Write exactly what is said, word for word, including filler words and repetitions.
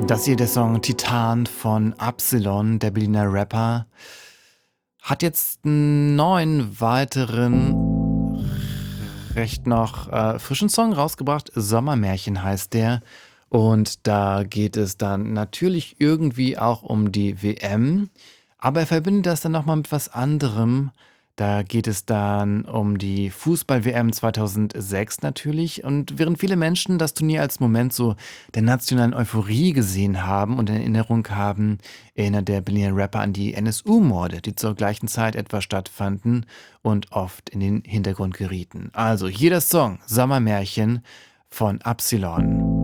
Das hier der Song Titan von Absilon, der Berliner Rapper, hat jetzt 'n neuen weiteren recht noch, äh, frischen Song rausgebracht. „Sommermärchen“ heißt der. Und da geht es dann natürlich irgendwie auch um die W M, aber er verbindet das dann noch mal mit was anderem. Da geht es dann um die Fußball-W M zweitausendsechs natürlich. Und während viele Menschen das Turnier als Moment so der nationalen Euphorie gesehen haben und in Erinnerung haben, erinnert der Berliner Rapper an die N S U-Morde, die zur gleichen Zeit etwa stattfanden und oft in den Hintergrund gerieten. Also hier der Song „Sommermärchen“ von Absilon.